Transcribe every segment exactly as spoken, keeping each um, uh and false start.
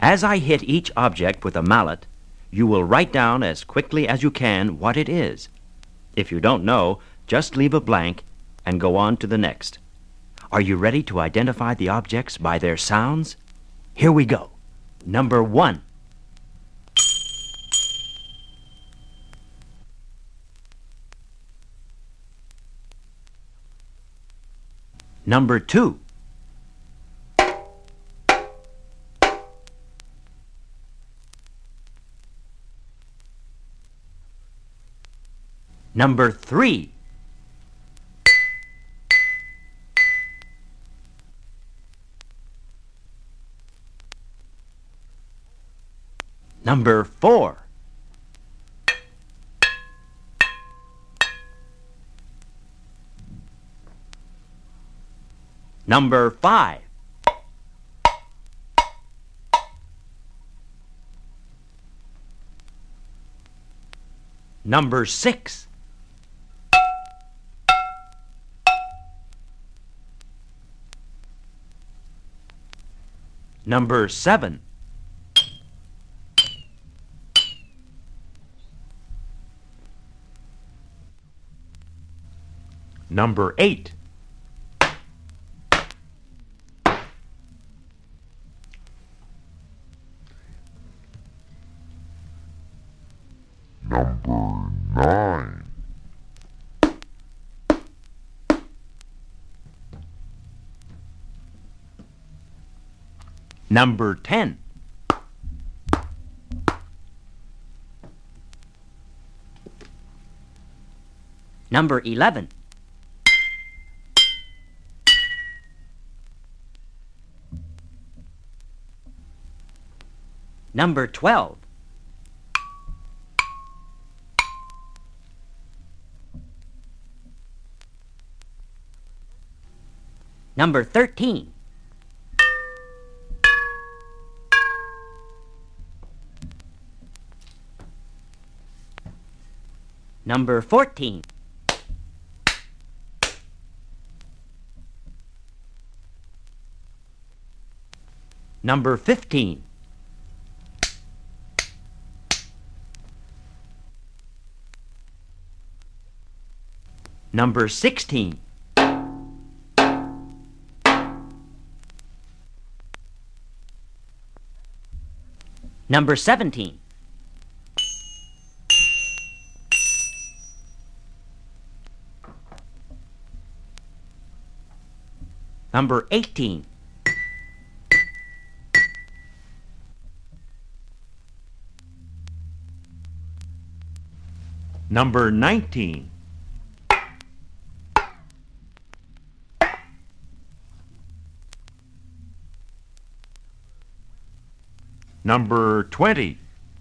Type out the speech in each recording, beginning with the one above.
As I hit each object with a mallet, you will write down as quickly as you can what it is. If you don't know, just leave a blank and go on to the next. Are you ready to identify the objects by their sounds? Here we go. Number one. Number two. Number three. Number four. Number five. Number six. Number seven. Number eight. Number nine. Number ten. Number eleven. Number twelve. Number thirteen. Number fourteen. Number fifteen. Number sixteen. Number seventeen. Number eighteen. Number nineteen. Number twenty.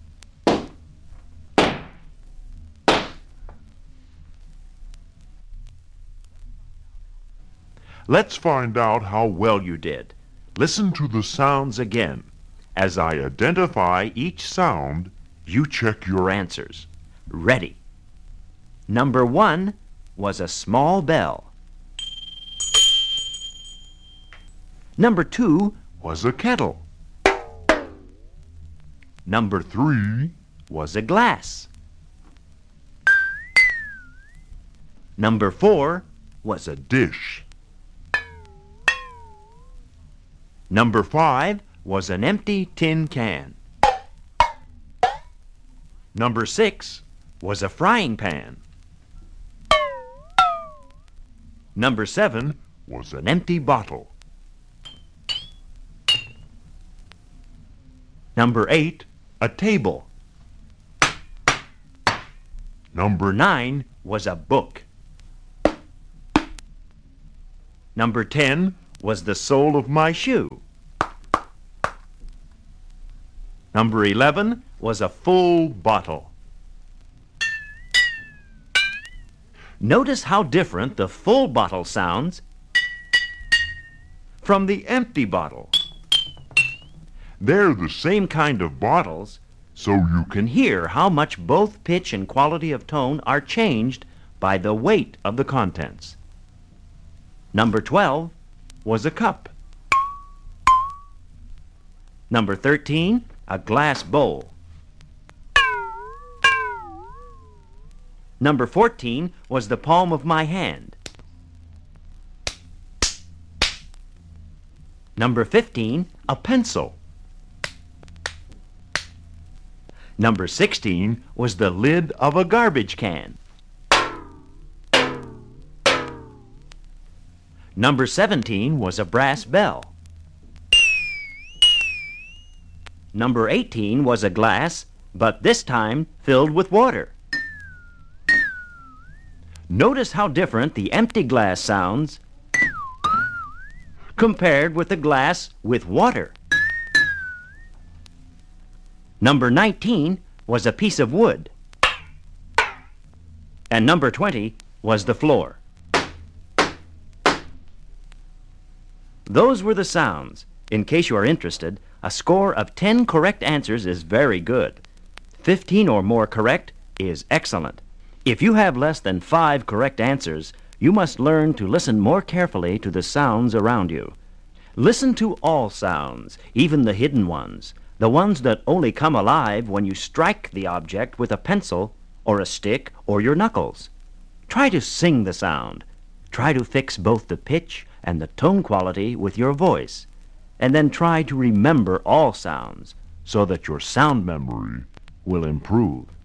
Let's find out how well You did. Listen to the sounds again. As I identify each sound, you check your Your answers. Ready. Number one was a small bell. Number two was a kettle. Number Three was a glass. Number four was a dish. Number five was an empty tin can. Number six was a frying pan. Number seven was an an empty bottle. Number eight, a table. Number nine was a book. Number ten was the sole of my shoe. Number eleven was a full bottle. Notice how different the full bottle sounds from the empty bottle. They're the Same kind of bottles, so you you can hear how much both pitch and quality of tone are changed by the weight of the contents. Number twelve was a cup. Number thirteen, a glass bowl. Number fourteen was the palm of my hand. Number fifteen, a pencil. Number sixteen was the lid of a garbage can. Number seventeen was a brass bell. Number eighteen was a glass, but this time filled with water. Notice how different the empty glass sounds compared with the glass with water. Number nineteen was a piece of wood. And number twenty was the floor. Those were the sounds. In case you are interested, a score of ten correct answers is very good. Fifteen or more correct is excellent. If you have less than five correct answers, you must learn to listen more carefully to the sounds around you. Listen to all sounds, even the hidden ones, the ones that only come alive when you strike the object with a pencil or a stick or your knuckles. Try to sing the sound. Try to fix both the pitch and the tone quality with your voice, and then try to remember all sounds so that your sound memory will improve.